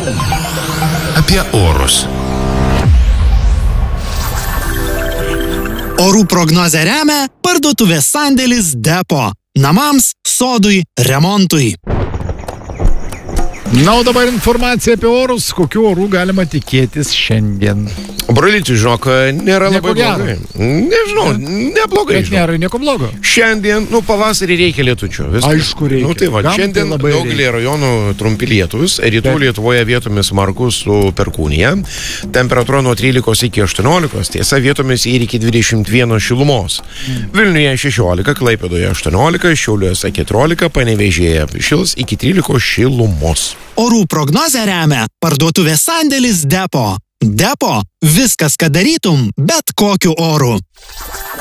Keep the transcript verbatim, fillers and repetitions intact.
Apie orus. Orų prognozę remia parduotuvės sandėlis Depo. Namams, sodui, remontui. Na, o dabar informacija apie orus, kokių orų galima tikėtis šiandien. Brolyti, žinok, nėra Nieko labai blogai. Nežinau, neblogai. Bet nėra nieko blogo. Šiandien, nu, pavasarį reikia lietučio. Viskas. Aišku, reikia. Nu, tai va, Gamtai šiandien labai daugelį rajonų trumpi lietus, rytų Bet. Lietuvoje vietomis smarkus su perkūnija. Temperatūra nuo trylikos iki aštuoniolikos, tiesa, vietomis ir iki dvidešimt vieno šilumos. Mm. Vilniuje šešiolika, Klaipėdoje aštuoniolika, Šiauliuose keturiolika, Panevėžyje šils iki trylikos šilumos. Orų prognozę remia parduotuvės sandėlis Depo. Depo – viskas, ką darytum, bet kokiu oru.